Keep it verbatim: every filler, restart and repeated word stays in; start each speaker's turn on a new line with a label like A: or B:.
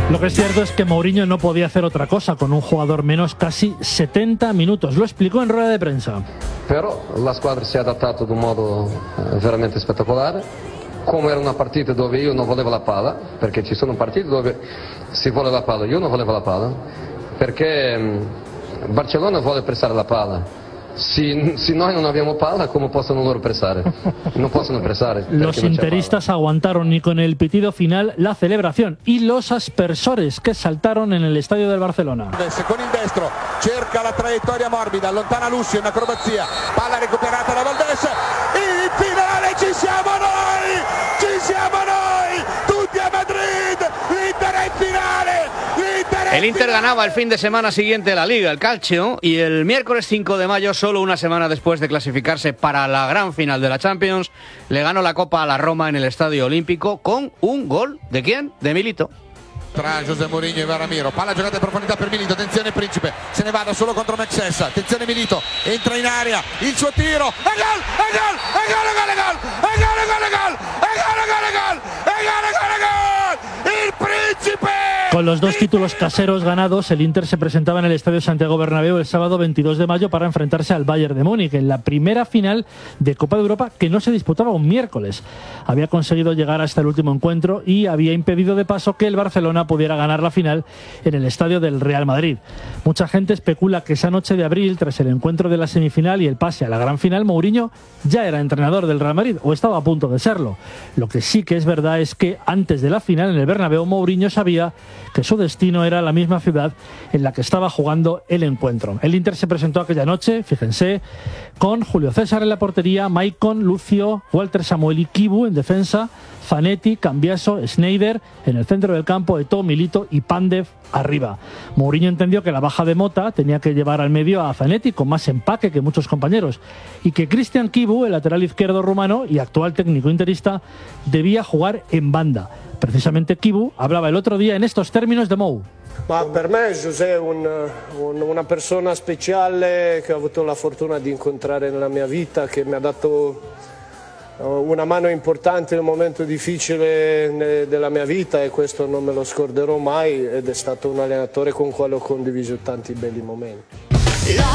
A: Lo que es cierto es que Mourinho no podía hacer otra cosa con un jugador menos casi setenta minutos. Lo explicó en rueda de prensa.
B: Però la squadra si è adattata in un modo veramente spettacolare. Come era una partita dove io non volevo la palla, perché ci sono partite dove si vuole la palla, io non volevo la palla, perché Barcellona vuole pressare la palla. Si, si noi non abbiamo palla, ¿cómo possono loro pressare? No possono pressare.
A: Los interistas aguantaron y con el pitido final la celebración y los aspersores que saltaron en el estadio del Barcelona.
C: Con il destro cerca la traiettoria morbida, allontana Lucio in acrobazia, palla recuperata da Valdés, in finale ci siamo noi, ci siamo noi, tutti a Madrid, l'Inter è in finale.
D: El Inter ganaba el fin de semana siguiente la Liga, el Calcio, y el miércoles cinco de mayo, solo una semana después de clasificarse para la gran final de la Champions, le ganó la Copa a la Roma en el Estadio Olímpico con un gol. ¿De quién? De Milito.
C: Tra José Mourinho e Ramiro, palla giocata in profondità per Milito, attenzione Principe, se ne vada solo contro Mexes, attenzione Milito, entra in area, il suo tiro, e gol, e gol, e gol, e gol, e gol, e gol, e gol, e gol, e gol, e gol, e gol, e gol, e gol, e gol, il Principe!
A: Con los dos títulos caseros ganados, el Inter se presentaba en el Estadio Santiago Bernabéu el sábado veintidós de mayo para enfrentarse al Bayern de Múnich en la primera final de Copa de Europa que no se disputaba un miércoles. Había conseguido llegar hasta el último encuentro y había impedido de paso que el Barcelona pudiera ganar la final en el estadio del Real Madrid. Mucha gente especula que esa noche de abril, tras el encuentro de la semifinal y el pase a la gran final, Mourinho ya era entrenador del Real Madrid o estaba a punto de serlo. Lo que sí que es verdad es que antes de la final en el Bernabéu, Mourinho sabía que su destino era la misma ciudad en la que estaba jugando el encuentro. El Inter se presentó aquella noche, fíjense, con Julio César en la portería, Maicon, Lucio, Walter Samuel y Kibu en defensa, Zanetti, Cambiaso, Sneijder en el centro del campo, Eto'o, Milito y Pandev arriba. Mourinho entendió que la baja de Mota tenía que llevar al medio a Zanetti con más empaque que muchos compañeros y que Cristian Kibu, el lateral izquierdo rumano y actual técnico interista, debía jugar en banda. Precisamente Kibu hablaba el otro día en estos términos de Mou.
E: Ma per me José è un, un, una persona speciale che ho avuto la fortuna di incontrare nella mia vita, che mi ha dato una mano importante in un momento difficile della mia vita e questo non me lo scorderò mai, ed è stato un allenatore con il quale ho condiviso tanti belli momenti.